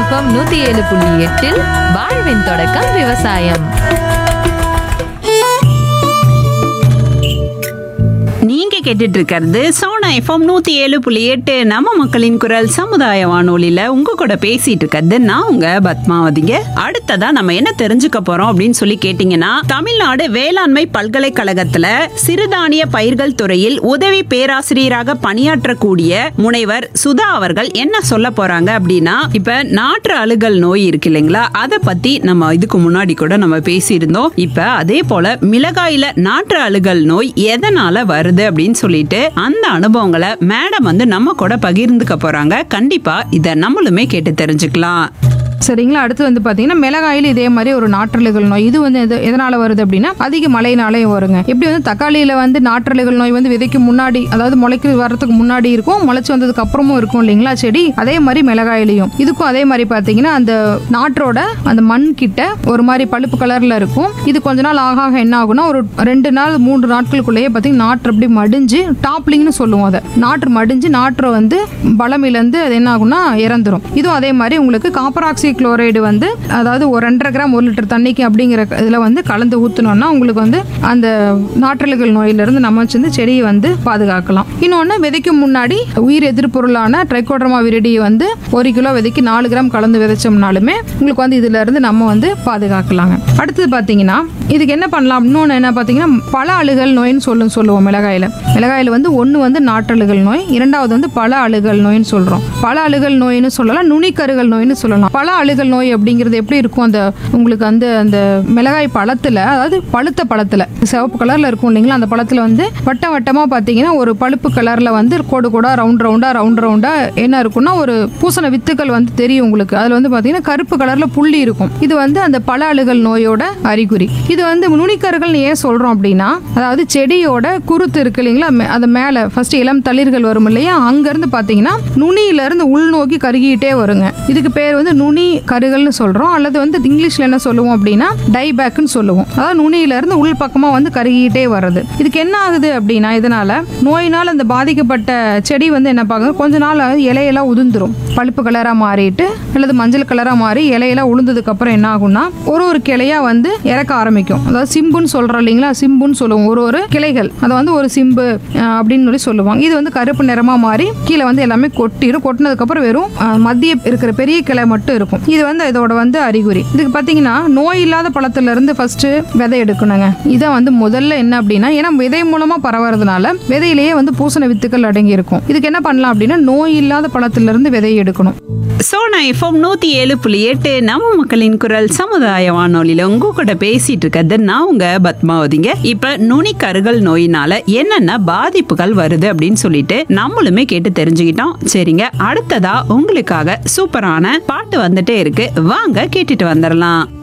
FM 107.8 வாழ்வின் தொடக்கம் விவசாயம். நீங்க கேட்டுட்டு இருக்கிறது சோனா எஃப்எம் 107.8 நம்ம மக்களின் குரல் சமுதாய வானொலியில உங்க கூட பேசிட்டு இருக்கிறது நான் உங்க பத்மாவதிங்க. அடுத்ததா நம்ம என்ன தெரிஞ்சுக்க போறோம் அப்படின்னு சொல்லி கேட்டீங்கன்னா, தமிழ்நாடு வேளாண்மை பல்கலைக்கழகத்துல சிறுதானிய பயிர்கள் துறையில் உதவி பேராசிரியராக பணியாற்றக்கூடிய முனைவர் சுதா அவர்கள் என்ன சொல்ல போறாங்க அப்படின்னா, இப்ப நாற்று அழுகல் நோய் இருக்கு இல்லைங்களா, அதை பத்தி நம்ம இதுக்கு முன்னாடி கூட நம்ம பேசியிருந்தோம். இப்ப அதே போல மிளகாயில நாற்று அழுகல் நோய் எதனால வருது அப்படின்னு சொல்லிட்டு அந்த அனுபவங்களை மேடம் நம்ம கூட பகிர்ந்துக்க போறாங்க. கண்டிப்பா இத நம்மளுமே கேட்டு தெரிஞ்சுக்கலாம். சரிங்களா. அடுத்து பாத்தீங்கன்னா மிளகாயில் இதே மாதிரி ஒரு நாற்றலுகள் நோய். இது எதனால வருது அப்படின்னா, அதிக மழைனாலே வருங்க. எப்படி தக்காளியில நாற்றலுகள் நோய் விதைக்கு முன்னாடி, அதாவது முளைக்கு வர்றதுக்கு முன்னாடி இருக்கும், முளைச்சு வந்ததுக்கு அப்புறமும் இருக்கும் இல்லைங்களா செடி. அதே மாதிரி மிளகாயிலையும் இதுக்கும் அதே மாதிரி பாத்தீங்கன்னா அந்த நாற்றோட அந்த மண் கிட்ட ஒரு மாதிரி பழுப்பு கலர்ல இருக்கும். இது கொஞ்ச நாள் ஆக என்ன ஆகும்னா, ஒரு 2 நாள் 3 நாட்களுக்குள்ளேயே பாத்தீங்கன்னா நாற்று அப்படி மடிஞ்சு, டாப்லிங்னு சொல்லுவோம் அதை, நாற்று மடிஞ்சு நாற்று பலம் இழந்து அது என்ன ஆகும்னா இறந்துரும். இதுவும் அதே மாதிரி உங்களுக்கு காப்பர் ஆக்சி குளோரைடு அதாவது ஒரு 2.5 கிராம் 1 லிட்டர் தண்ணிக்கு அப்படிங்கிற இதுல கலந்து ஊத்தணும்னா உங்களுக்கு அந்த நாற்றலுகள் நோயிலிருந்து நம்ம செடியை பாதுகாக்கலாம். இன்னொன்னு, விதைக்கும் முன்னாடி உயிர் எதிர்பொருளான ட்ரைகோடர்மா விரிடி 1 கிலோ விதைக்கு 4 கிராம் கலந்து விதைச்சோம்னாலுமே உங்களுக்கு இதுல இருந்து நம்ம பாதுகாக்கலாங்க. அடுத்தது பாத்தீங்கன்னா இதுக்கு என்ன பண்ணலாம், இன்னொன்னு என்ன பாத்தீங்கன்னா பல அழுகல் நோயின்னு சொல்லுவோம். மிளகாயில ஒண்ணு நாற்றலுகள் நோய், இரண்டாவது பல அழுகல் நோயின்னு சொல்றோம். பல அழுகல் நோயின்னு சொல்லலாம், நுனிக்கருகள் நோயின்னு சொல்லலாம். பல அழுகல் நோய் அப்படிங்கிறது எப்படி இருக்கும், அந்த உங்களுக்கு அந்த மிளகாய் பழத்துல, அதாவது பழுத்த பழத்துல சிவப்பு கலர்ல இருக்கும் இல்லைங்களா, அந்த பழத்துல வட்டம் வட்டமா பாத்தீங்கன்னா ஒரு பழுப்பு கலர்ல கோடு கோடா ரவுண்ட் ரவுண்டா என்ன இருக்கும்னா ஒரு பூசண வித்துக்கள் தெரியும் உங்களுக்கு. அதுல பாத்தீங்கன்னா கருப்பு கலர்ல புள்ளி இருக்கும். இது அந்த பல அழுகல் நோயோட அறிகுறி. இது நுனிக்கருகள் ஏன் சொல்றோம் அப்படின்னா, அதாவது செடியோட குருத்து இருக்கு இல்லைங்களா, அது மேல ஃபர்ஸ்ட் இளம் தளிர்கள் வரும் இல்லையா, அங்க இருந்து பாத்தீங்கன்னா நுனியில இருந்து உள்நோக்கி கருகிட்டே வருங்க. இதுக்கு பேர் நுனி கருகல்னு சொல்றோம். அல்லது இங்கிலீஷ்ல என்ன சொல்லுவோம் அப்படின்னா டைபேக்னு சொல்லுவோம். அதாவது நுனியில இருந்து உள் பக்கமா கருகிட்டே வருது. இதுக்கு என்ன ஆகுது அப்படின்னா, இதனால நோயினால் அந்த பாதிக்கப்பட்ட செடி என்ன பாக்க கொஞ்ச நாள் இலையெல்லாம் உதிர்ந்துரும், பழுப்பு கலரா மாறிட்டு அல்லது மஞ்சள் கலரா மாறி இலையெல்லாம் உளுந்ததுக்கு அப்புறம் என்ன ஆகும்னா ஒரு கிளையா இறக்க ஆரம்பிக்கும். அதாவது சிம்புன்னு சொல்றோம் இல்லைங்களா, சிம்புன்னு சொல்லுவோம். ஒரு கிளைகள் அதை ஒரு சிம்பு அப்படின்னு சொல்லுவாங்க. இது கருப்பு நிறமா மாறி கீழே எல்லாமே கொட்டிடும். கொட்டினதுக்கு அப்புறம் வெறும் மத்திய இருக்கிற பெரிய கிளை மட்டும் இருக்கும். இது இதோட அறிகுறி. இதுக்கு பாத்தீங்கன்னா நோய் இல்லாத பழத்துல இருந்து ஃபர்ஸ்ட் விதை எடுக்கணுங்க. இதை முதல்ல என்ன அப்படின்னா, ஏன்னா விதை மூலமா பரவறதுனால விதையிலேயே பூசண வித்துக்கள் அடங்கி இருக்கும். இதுக்கு என்ன பண்ணலாம் அப்படின்னா, நோய் இல்லாத பழத்துல இருந்து விதையை எடுக்கணும். சோனா எஃப்எம் 107.8 நம்ம மக்களின் குரல் சமுதாய வானொலியில உங்க கூட பேசிட்டு இருக்கிறது நான் உங்க பத்மாவதிங்க. இப்ப நுனிக்கருகள் நோயினால என்னென்ன பாதிப்புகள் வருது அப்படின்னு சொல்லிட்டு நம்மளுமே கேட்டு தெரிஞ்சுக்கிட்டோம். சரிங்க, அடுத்ததா உங்களுக்காக சூப்பரான பாட்டு வந்துட்டே இருக்கு, வாங்க கேட்டுட்டு வந்துடலாம்.